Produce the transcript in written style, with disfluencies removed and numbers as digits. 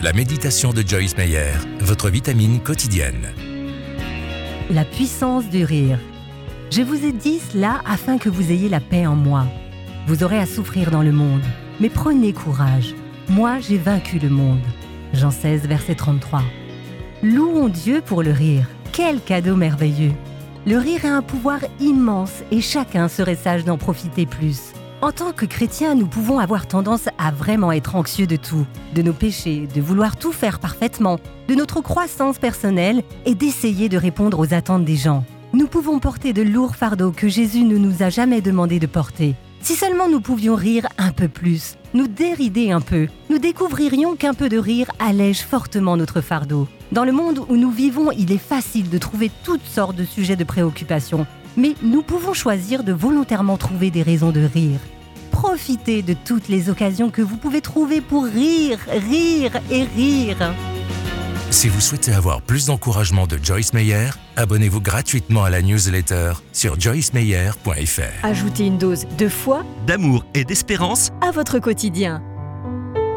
La méditation de Joyce Meyer, votre vitamine quotidienne. La puissance du rire. Je vous ai dit cela afin que vous ayez la paix en moi. Vous aurez à souffrir dans le monde, mais prenez courage. Moi, j'ai vaincu le monde. Jean 16, verset 33. Louons Dieu pour le rire. Quel cadeau merveilleux! Le rire a un pouvoir immense et chacun serait sage d'en profiter plus. En tant que chrétiens, nous pouvons avoir tendance à vraiment être anxieux de tout, de nos péchés, de vouloir tout faire parfaitement, de notre croissance personnelle et d'essayer de répondre aux attentes des gens. Nous pouvons porter de lourds fardeaux que Jésus ne nous a jamais demandé de porter. Si seulement nous pouvions rire un peu plus, nous dérider un peu, nous découvririons qu'un peu de rire allège fortement notre fardeau. Dans le monde où nous vivons, il est facile de trouver toutes sortes de sujets de préoccupation, mais nous pouvons choisir de volontairement trouver des raisons de rire. Profitez de toutes les occasions que vous pouvez trouver pour rire, rire et rire. Si vous souhaitez avoir plus d'encouragement de Joyce Meyer, abonnez-vous gratuitement à la newsletter sur joycemeyer.fr. Ajoutez une dose de foi, d'amour et d'espérance à votre quotidien.